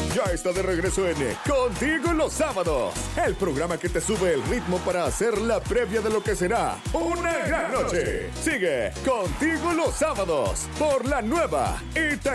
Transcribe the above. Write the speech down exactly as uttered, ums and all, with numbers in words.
ya está de regreso en Contigo los Sábados, el programa que te sube el ritmo para hacer la previa de lo que será una gran noche. Sigue Contigo los Sábados por la nueva Ita